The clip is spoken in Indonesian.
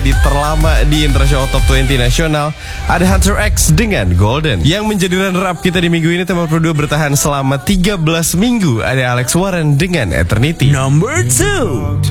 menjadi terlama di International Top 20 Nasional. Ada Hunter X dengan Golden. Yang menjadi runner-up kita di minggu ini, tempat berdua bertahan selama 13 minggu. Ada Alex Warren dengan Eternity. Number 2.